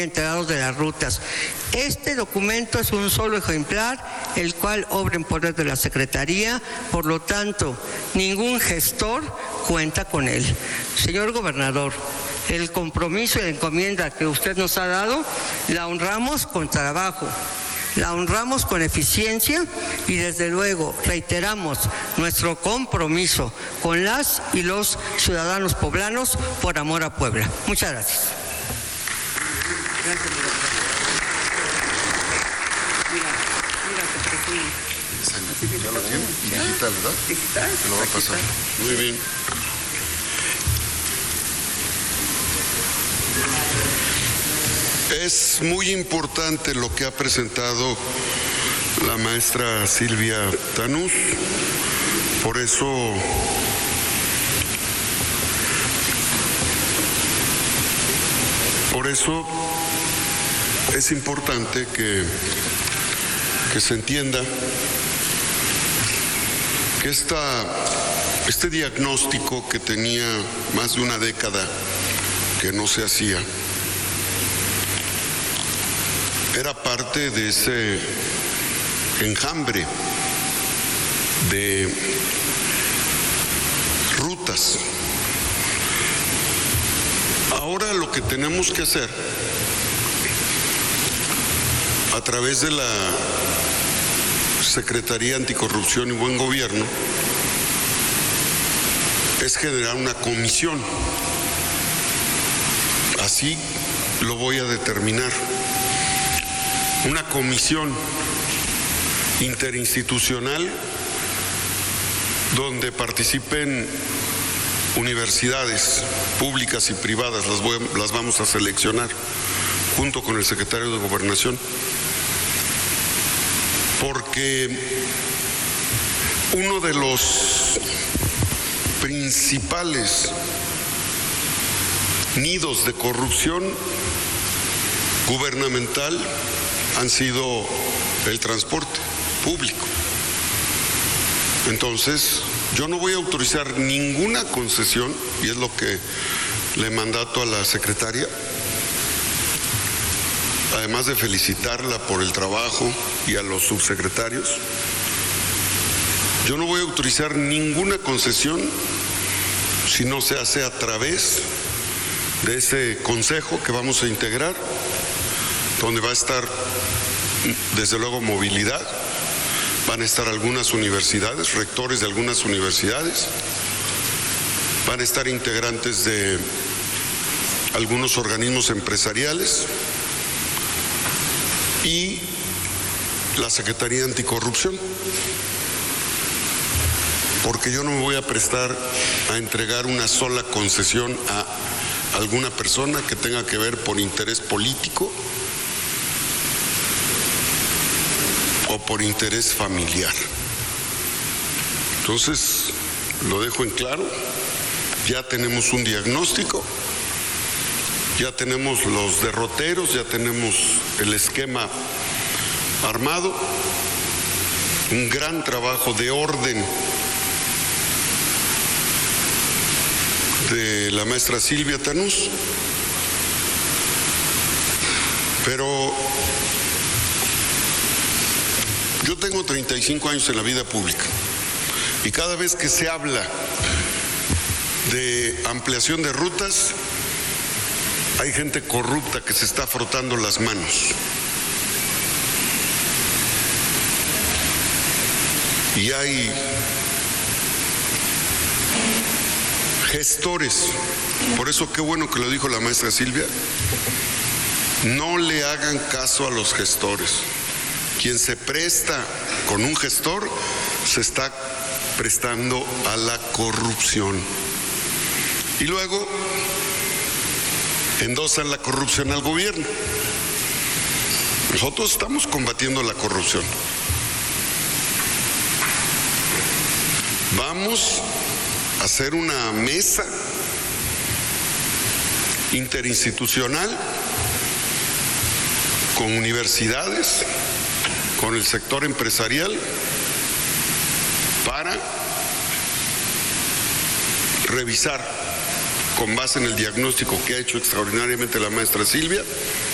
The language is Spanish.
enterados de las rutas. Este documento es un solo ejemplar, el cual obra en poder de la Secretaría, por lo tanto, ningún gestor cuenta con él. Señor gobernador, el compromiso y la encomienda que usted nos ha dado, la honramos con trabajo, la honramos con eficiencia y desde luego reiteramos nuestro compromiso con las y los ciudadanos poblanos por amor a Puebla. Muchas gracias. Ya lo tiene, digital, ¿verdad? Digital. Me lo va a pasar. Muy bien. Es muy importante lo que ha presentado la maestra Silvia Tanús. Por eso es importante que se entienda que este diagnóstico que tenía más de una década que no se hacía era parte de ese enjambre de rutas. Ahora lo que tenemos que hacer a través de la Secretaría Anticorrupción y Buen Gobierno es generar una comisión. Así lo voy a determinar. Una comisión interinstitucional donde participen universidades públicas y privadas, las vamos a seleccionar junto con el secretario de Gobernación, porque uno de los principales nidos de corrupción gubernamental han sido el transporte público. Entonces, yo no voy a autorizar ninguna concesión, y es lo que le mandato a la secretaria, además de felicitarla por el trabajo y a los subsecretarios. Yo no voy a autorizar ninguna concesión si no se hace a través de ese consejo que vamos a integrar, donde va a estar, desde luego, movilidad, van a estar algunas universidades, rectores de algunas universidades, van a estar integrantes de algunos organismos empresariales y la Secretaría Anticorrupción, porque yo no me voy a prestar a entregar una sola concesión a alguna persona que tenga que ver por interés político o por interés familiar. Entonces, lo dejo en claro, ya tenemos un diagnóstico, ya tenemos los derroteros, ya tenemos el esquema armado, un gran trabajo de orden de la maestra Silvia Tanús, pero yo tengo 35 años en la vida pública y cada vez que se habla de ampliación de rutas, hay gente corrupta que se está frotando las manos. Y hay gestores, por eso qué bueno que lo dijo la maestra Silvia, no le hagan caso a los gestores. Quien se presta con un gestor se está prestando a la corrupción. Y luego endosan la corrupción al gobierno. Nosotros estamos combatiendo la corrupción. Vamos a hacer una mesa interinstitucional con universidades, con el sector empresarial, para revisar, con base en el diagnóstico que ha hecho extraordinariamente la maestra Silvia,